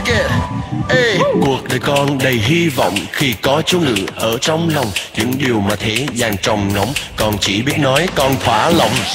Check it. Ê, cuộc đời con đầy hy vọng khi có chú ngự ở trong lòng. Những điều mà thế gian trông ngóng, con chỉ biết nói con thỏa lòng.